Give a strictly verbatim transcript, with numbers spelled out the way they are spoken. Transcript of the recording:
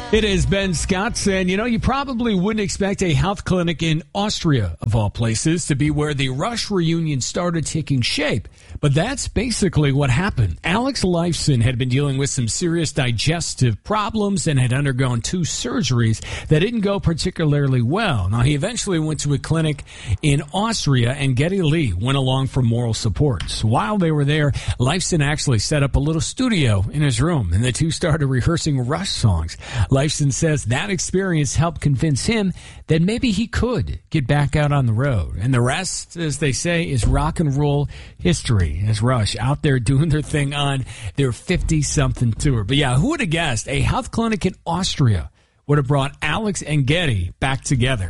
It is Ben Scott, and you know, you probably wouldn't expect a health clinic in Austria, of all places, to be where the Rush reunion started taking shape. But that's basically what happened. Alex Lifeson had been dealing with some serious digestive problems and had undergone two surgeries that didn't go particularly well. Now, he eventually went to a clinic in Austria, and Geddy Lee went along for moral support. So while they were there, Lifeson actually set up a little studio in his room, and the two started rehearsing Rush songs. Lifeson says that experience helped convince him that maybe he could get back out on the road. And the rest, as they say, is rock and roll history as Rush out there doing their thing on their fifty-something tour. But yeah, who would have guessed a health clinic in Austria would have brought Alex and Geddy back together?